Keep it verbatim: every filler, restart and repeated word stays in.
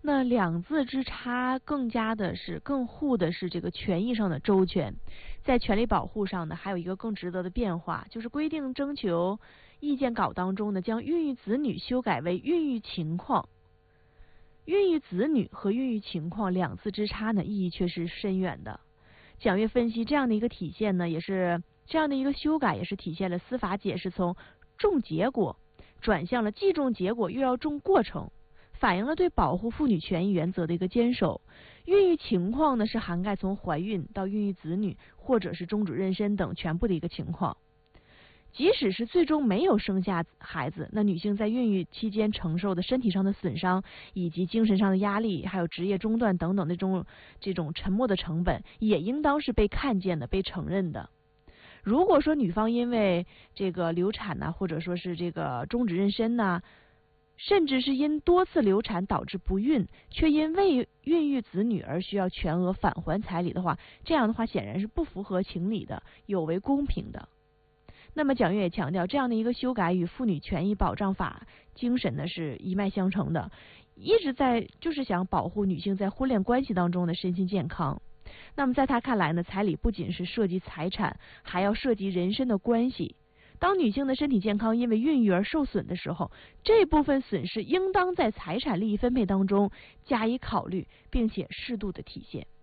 那两字之差更加的是更护的是这个权益上的周全，在权利保护上呢，还有一个更值得的变化，就是规定征求意见稿当中呢，将孕育子女修改为孕育情况。孕育子女和孕育情况两字之差呢，意义却是深远的。蒋越分析这样的一个体现呢，也是这样的一个修改，也是体现了司法解释从重结果转向了既重结果又要重过程，反映了对保护妇女权益原则的一个坚守。孕育情况呢，是涵盖从怀孕到孕育子女或者是终止妊娠等全部的一个情况。即使是最终没有生下孩子，那女性在孕育期间承受的身体上的损伤，以及精神上的压力，还有职业中断等等那种这种沉默的成本，也应当是被看见的、被承认的。如果说女方因为这个流产呐、啊，或者说是这个终止妊娠呐、啊，甚至是因多次流产导致不孕，却因未孕育子女而需要全额返还彩礼的话，这样的话显然是不符合情理的，有违公平的。那么蒋越也强调，这样的一个修改与妇女权益保障法精神呢是一脉相承的，一直在就是想保护女性在婚恋关系当中的身心健康。那么在他看来呢，彩礼不仅是涉及财产，还要涉及人身的关系。当女性的身体健康因为孕育而受损的时候，这部分损失应当在财产利益分配当中加以考虑，并且适度的体现。